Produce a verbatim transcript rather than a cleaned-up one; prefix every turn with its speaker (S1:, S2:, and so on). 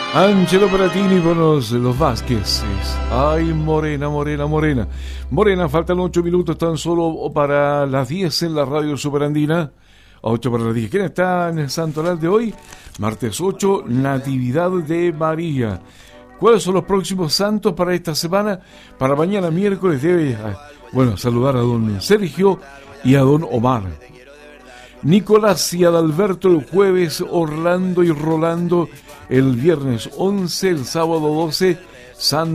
S1: Angelo Peratini con los, los Vázquez. Ay, Morena, Morena, Morena. Morena, faltan ocho minutos tan solo para las diez en la radio Superandina. ocho para las diez. ¿Quién está en el santoral de hoy? Martes ocho, Natividad de María. ¿Cuáles son los próximos santos para esta semana? Para mañana miércoles debe, bueno, saludar a don Sergio y a don Omar. Nicolás y Adalberto el jueves, Orlando y Rolando el viernes once, el sábado doce, San